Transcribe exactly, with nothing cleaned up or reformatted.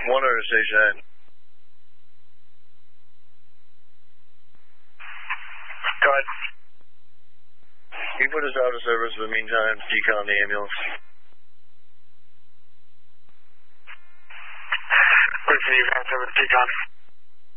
One order station nine. Go ahead. Can you put us out of service in the meantime? Decon the ambulance. Wait for you guys over to Decon.